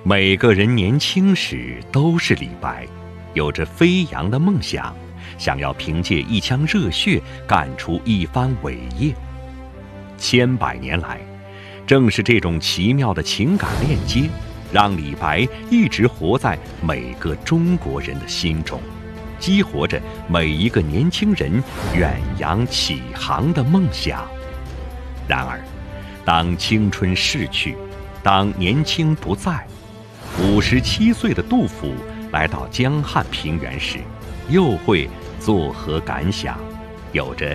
每个人年轻时都是李白，有着飞扬的梦想，想要凭借一腔热血干出一番伟业。千百年来，正是这种奇妙的情感链接，让李白一直活在每个中国人的心中，激活着每一个年轻人远洋起航的梦想。然而，当青春逝去，当年轻不在，57岁的杜甫来到江汉平原时，又会作何感想？有着